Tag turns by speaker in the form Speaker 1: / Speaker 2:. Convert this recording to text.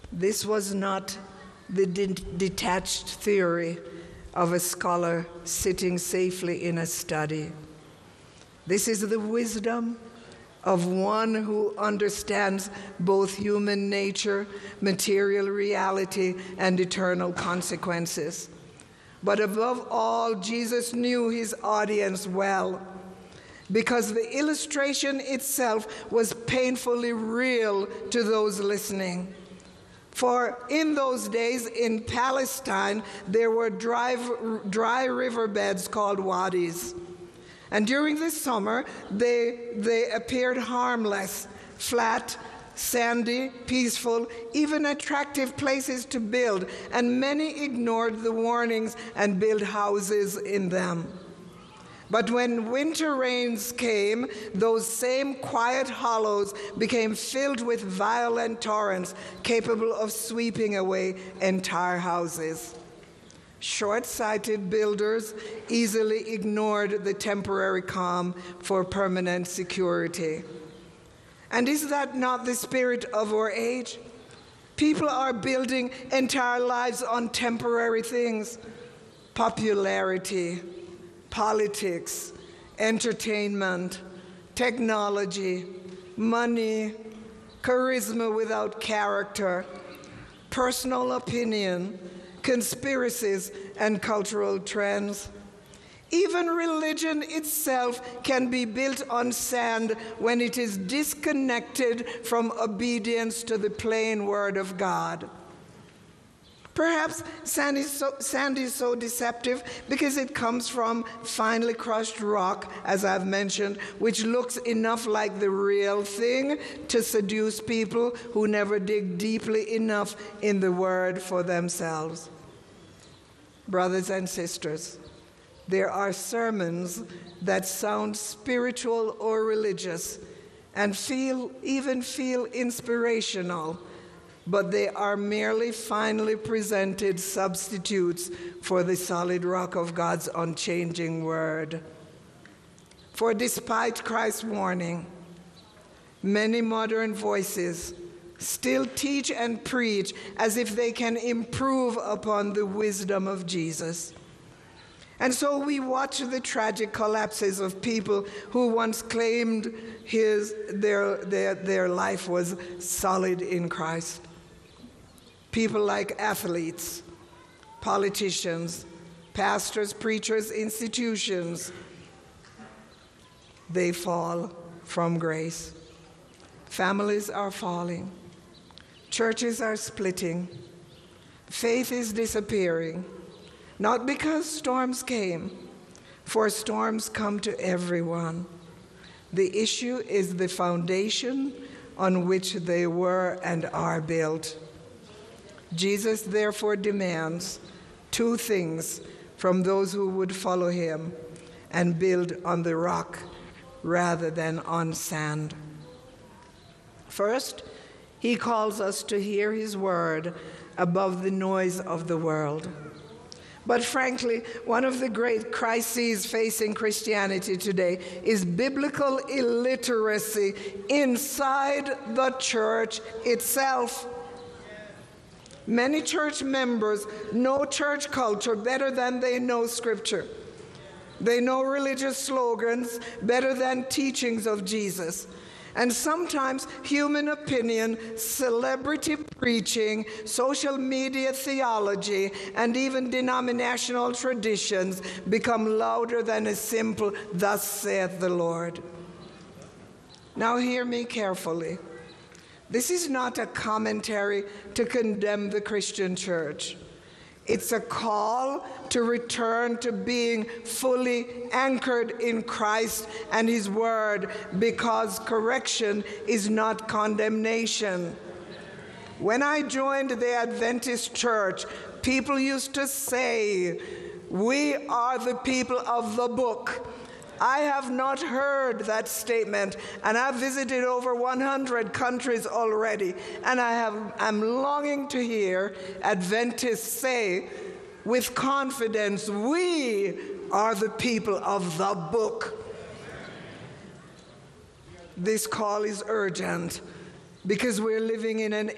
Speaker 1: This was not the detached theory of a scholar sitting safely in a study. This is the wisdom of one who understands both human nature, material reality, and eternal consequences. But above all, Jesus knew his audience well, because the illustration itself was painfully real to those listening. For in those days in Palestine, there were dry riverbeds called wadis. And during the summer, they appeared harmless, flat, sandy, peaceful, even attractive places to build, and many ignored the warnings and built houses in them. But when winter rains came, those same quiet hollows became filled with violent torrents capable of sweeping away entire houses. Short-sighted builders easily ignored the temporary calm for permanent security. And is that not the spirit of our age? People are building entire lives on temporary things: popularity, politics, entertainment, technology, money, charisma without character, personal opinion, conspiracies, and cultural trends. Even religion itself can be built on sand when it is disconnected from obedience to the plain word of God. Perhaps sand is so deceptive because it comes from finely crushed rock, as I've mentioned, which looks enough like the real thing to seduce people who never dig deeply enough in the word for themselves. Brothers and sisters, there are sermons that sound spiritual or religious and even feel inspirational, but they are merely finely presented substitutes for the solid rock of God's unchanging word. For despite Christ's warning, many modern voices still teach and preach as if they can improve upon the wisdom of Jesus. And so we watch the tragic collapses of people who once claimed their life was solid in Christ. People like athletes, politicians, pastors, preachers, institutions, they fall from grace. Families are falling. Churches are splitting. Faith is disappearing. Not because storms came, for storms come to everyone. The issue is the foundation on which they were and are built. Jesus therefore demands two things from those who would follow him and build on the rock rather than on sand. First, he calls us to hear his word above the noise of the world. But frankly, one of the great crises facing Christianity today is biblical illiteracy inside the church itself. Many church members know church culture better than they know Scripture. They know religious slogans better than teachings of Jesus. And sometimes human opinion, celebrity preaching, social media theology, and even denominational traditions become louder than a simple "Thus saith the Lord." Now hear me carefully. This is not a commentary to condemn the Christian church. It's a call to return to being fully anchored in Christ and his word, because correction is not condemnation. When I joined the Adventist church, people used to say, "We are the people of the book." I have not heard that statement, and I've visited over 100 countries already, and I'm longing to hear Adventists say with confidence, "We are the people of the book." This call is urgent because we're living in an